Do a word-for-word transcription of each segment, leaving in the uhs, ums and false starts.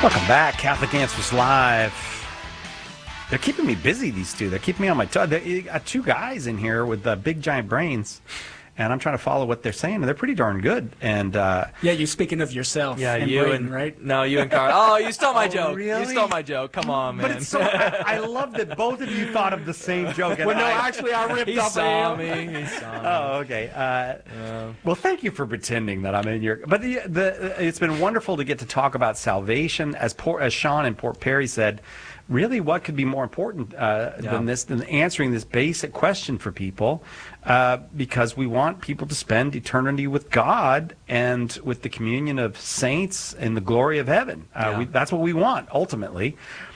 Welcome back, Catholic Answers Live. They're keeping me busy, these two. They're keeping me on my toes. They got two guys in here with uh, big, giant brains, and I'm trying to follow what they're saying, and they're pretty darn good. And uh, yeah, you're speaking of yourself. Yeah, and you Braden, and right? No, you and Carl. Oh, you stole my Oh, joke. really? You stole my joke. Come on, man. But it's so, I, I love that both of you thought of the same joke. And well, no, I, actually, I ripped he up saw on me. He saw me. Oh, okay. Uh, Yeah. well, thank you for pretending that I'm in your. But the, the it's been wonderful to get to talk about salvation, as Port, as Sean in Port Perry said. Really, what could be more important uh, Yeah. than this, than answering this basic question for people? Uh, because we want people to spend eternity with God and with the communion of saints in the glory of heaven. Uh, Yeah. we, that's what we want ultimately.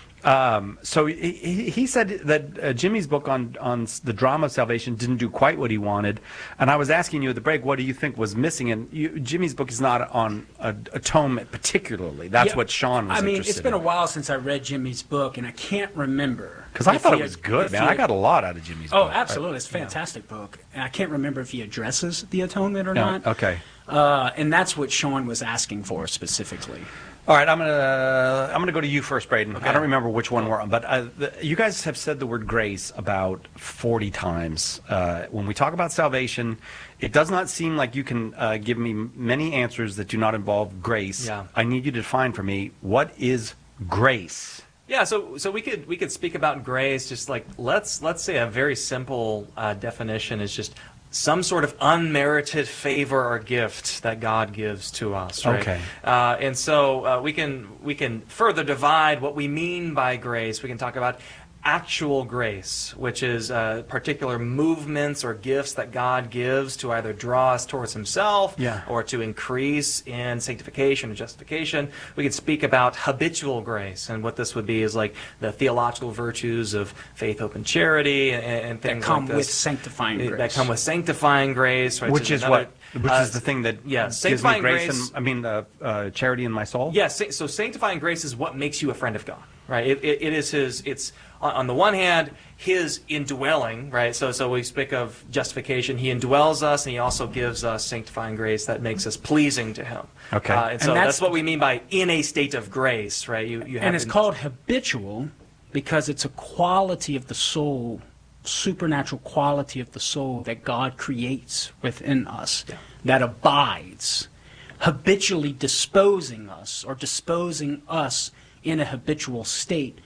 Um, so he, he he said that uh, Jimmy's book on on the drama of salvation didn't do quite what he wanted, and I was asking you at the break, what do you think was missing? And you, Jimmy's book is not on uh, atonement particularly. That's Yeah, what Sean was I mean, interested it's been in. a while since I read Jimmy's book, and I can't remember. Because I if thought he it was ad- good, if man. he I ad- got a lot out of Jimmy's Oh, book. absolutely. It's a fantastic book. And I can't remember if he addresses the atonement or Yeah, not. okay. Uh, and that's what Sean was asking for specifically. All right, I'm gonna I'm gonna go to you first, Braden. I don't remember which one we're on, but uh, the, you guys have said the word grace about forty times. Uh, when we talk about salvation, it does not seem like you can uh, give me many answers that do not involve grace. Yeah. I need you to define for me, what is grace? Yeah, so so we could we could speak about grace. Just like let's let's say a very simple uh, definition is just some sort of unmerited favor or gift that God gives to us, right? Okay. Uh, and so uh, we can we can further divide what we mean by grace. We can talk about actual grace, which is uh, particular movements or gifts that God gives to either draw us towards Himself Yeah. or to increase in sanctification and justification. We could speak about habitual grace, and what this would be is like the theological virtues of faith, hope, and charity, and, and That things come like this. with sanctifying That grace. come with sanctifying grace, right? Which So is another- what? Which uh, is the thing that yeah, gives me sanctifying grace, grace- and I mean uh, uh, charity in my soul? Yes, sa- so sanctifying grace is what makes you a friend of God, right? It, it, it is His, it's on, on the one hand, His indwelling, right? So so we speak of justification. He indwells us, and He also gives us sanctifying grace that makes us pleasing to Him. Okay. Uh, and so And that's, that's- what we mean by in a state of grace, right? You, you have And it's in- called habitual because it's a quality of the soul, supernatural quality of the soul that God creates within us Yeah. that abides, habitually disposing us or disposing us in a habitual state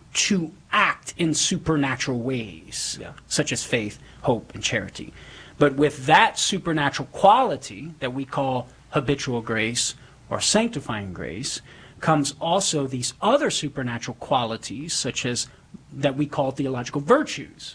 to act in supernatural ways, Yeah. such as faith, hope, and charity. But with that supernatural quality that we call habitual grace or sanctifying grace comes also these other supernatural qualities, such as that we call theological virtues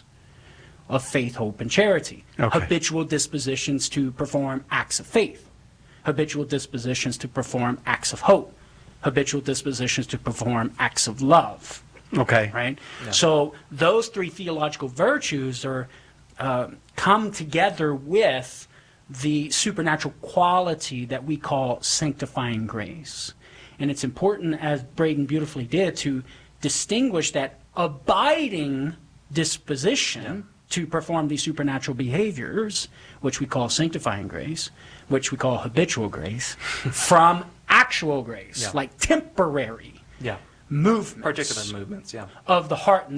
of faith, hope, and charity. Okay. Habitual dispositions to perform acts of faith. Habitual dispositions to perform acts of hope. Habitual dispositions to perform acts of love. Okay. Right? So those three theological virtues are uh, come together with the supernatural quality that we call sanctifying grace. And it's important, as Braden beautifully did, to distinguish that abiding disposition to perform these supernatural behaviors, which we call sanctifying grace, which we call habitual grace, from actual grace, Yeah. like temporary yeah, movements particular movements, yeah. of the heart and